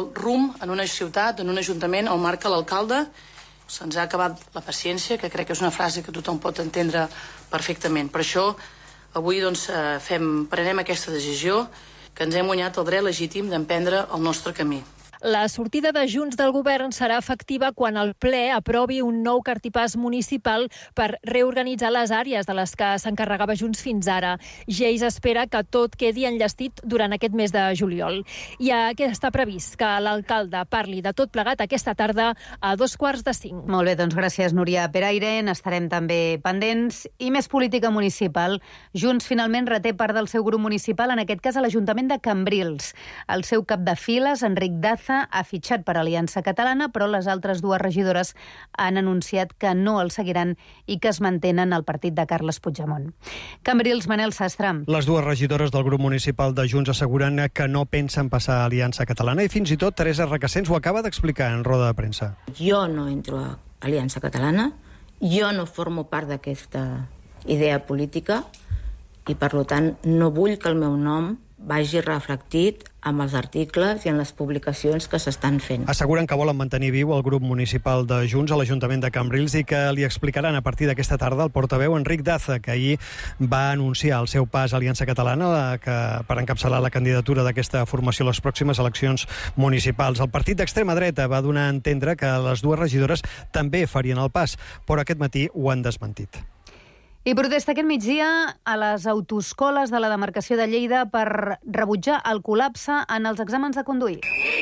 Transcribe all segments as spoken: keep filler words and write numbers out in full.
el rumb en una ciutat, en un ajuntament, el marca l'alcalde. Se'ns ha acabat la paciència, que crec que és una frase que tothom pot entendre perfectament. Per això, avui doncs, fem, prenem aquesta decisió, que ens hem guanyat el dret legítim d'emprendre el nostre camí. La sortida de Junts del govern serà efectiva quan el ple aprovi un nou cartipàs municipal per reorganitzar les àrees de les que s'encarregava Junts fins ara. Geis espera que tot quedi enllestit durant aquest mes de juliol. I està previst que l'alcalde parli de tot plegat aquesta tarda a dos quarts de cinc. Molt bé, doncs gràcies, Núria Peraire. N'estarem també pendents. I més política municipal. Junts finalment reté part del seu grup municipal, en aquest cas a l'Ajuntament de Cambrils. El seu cap de files, Enric Daza, ha fitxat per Aliança Catalana, però les altres dues regidores han anunciat que no el seguiran i que es mantenen al partit de Carles Puigdemont. Cambrils, Manel Sastre. Les dues regidores del grup municipal de Junts asseguren que no pensen passar a Aliança Catalana i fins i tot Teresa Requesens ho acaba d'explicar en roda de premsa. Jo no entro a Aliança Catalana, jo no formo part d'aquesta idea política i, per tant, no vull que el meu nom vagi reflectit amb els articles i en les publicacions que s'estan fent. Asseguren que volen mantenir viu el grup municipal de Junts a l'Ajuntament de Cambrils i que li explicaran a partir d'aquesta tarda el portaveu Enric Daza, que ahir va anunciar el seu pas a Aliança Catalana que, per encapçalar la candidatura d'aquesta formació a les pròximes eleccions municipals. El partit d'extrema dreta va donar a entendre que les dues regidores també farien el pas, però aquest matí ho han desmentit. I protesta aquest migdia a les autoescoles de la demarcació de Lleida per rebutjar el col·lapse en els exàmens de conduir.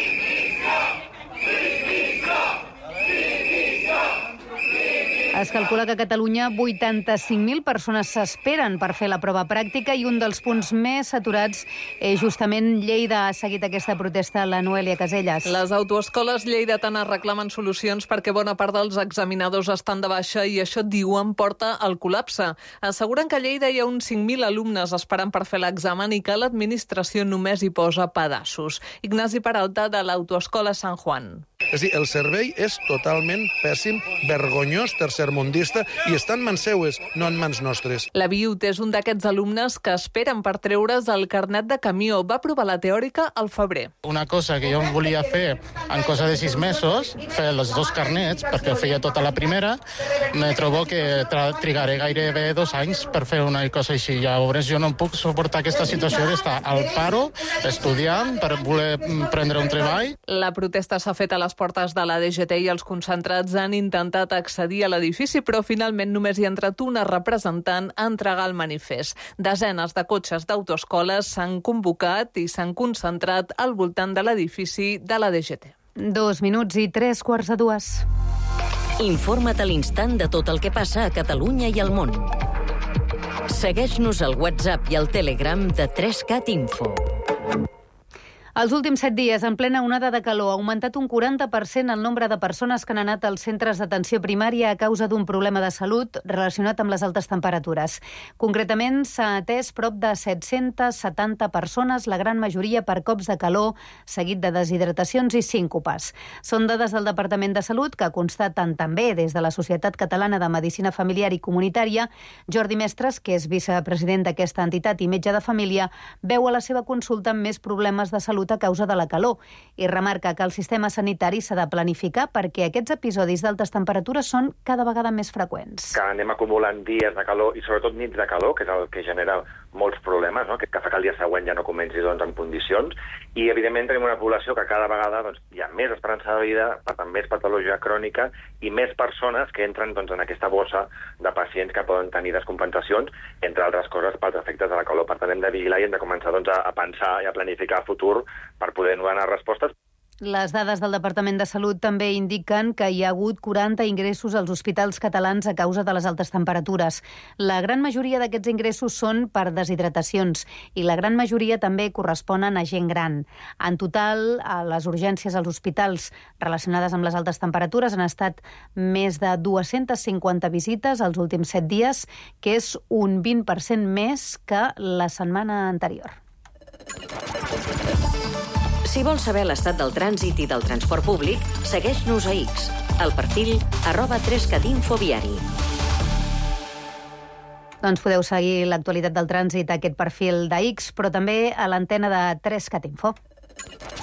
Es calcula que a Catalunya vuitanta-cinc mil persones s'esperen per fer la prova pràctica i un dels punts més saturats és justament Lleida. Ha seguit aquesta protesta la Noelia Casellas. Les autoescoles lleidatanes reclamen solucions perquè bona part dels examinadors estan de baixa i això, diuen, porta al col·lapse. Asseguren que a Lleida hi ha uns cinc mil alumnes esperant per fer l'examen i que l'administració només hi posa pedaços. Ignasi Peralta, de l'Autoescola Sant Juan. És a dir, el servei és totalment pèssim, vergonyós, tercermundista, i està en mans seues, no en mans nostres. La Viut és un d'aquests alumnes que esperen per treure's el carnet de camió. Va provar la teòrica al febrer. Una cosa que jo volia fer en cosa de sis mesos, fer els dos carnets, perquè ho feia tota la primera, me trobo que trigaré gairebé dos anys per fer una cosa així. Llavors jo no puc suportar aquesta situació d'estar al paro, estudiant, per voler prendre un treball. La protesta s'ha fet a les portes de la D G T i els concentrats han intentat accedir a l'edifici, però finalment només hi ha entrat una representant a entregar el manifest. Desenes de cotxes d'autoescoles s'han convocat i s'han concentrat al voltant de l'edifici de la D G T. Dos minuts i tres quarts de dues. Informa't a l'instant de tot el que passa a Catalunya i al món. Segueix-nos al WhatsApp i al Telegram de tres cat Info. Els últims set dies, en plena onada de calor, ha augmentat un quaranta per cent el nombre de persones que han anat als centres d'atenció primària a causa d'un problema de salut relacionat amb les altes temperatures. Concretament, s'ha atès prop de set-centes setanta persones, la gran majoria per cops de calor, seguit de deshidratacions i síncopes. Són dades del Departament de Salut que constaten també des de la Societat Catalana de Medicina Familiar i Comunitària. Jordi Mestres, que és vicepresident d'aquesta entitat i metge de família, veu a la seva consulta amb més problemes de salut a causa de la calor i remarca que el sistema sanitari s'ha de planificar perquè aquests episodis d'altes temperatures són cada vegada més freqüents. Que anem acumulant dies de calor i sobretot nits de calor, que és el que genera molts problemes, no? que, que fa que el dia següent ja no comenci doncs, en condicions, i evidentment tenim una població que cada vegada doncs, hi ha més esperança de vida, per tant més patologia crònica i més persones que entren doncs, en aquesta bossa de pacients que poden tenir descompensacions, entre altres coses pels efectes de la calor. Per tant hem de vigilar i hem de començar doncs, a, a pensar i a planificar el futur per poder donar respostes. Les dades del Departament de Salut també indiquen que hi ha hagut quaranta ingressos als hospitals catalans a causa de les altes temperatures. La gran majoria d'aquests ingressos són per deshidratacions i la gran majoria també corresponen a gent gran. En total, a les urgències als hospitals relacionades amb les altes temperatures han estat més de dues-centes cinquanta visites els últims set dies, que és un vint per cent més que la setmana anterior. Si vols saber l'estat del trànsit i del transport públic, segueix-nos a X, al perfil arroba tres cat info viari. Doncs podeu seguir l'actualitat del trànsit a aquest perfil de X, però també a l'antena de tres cat info.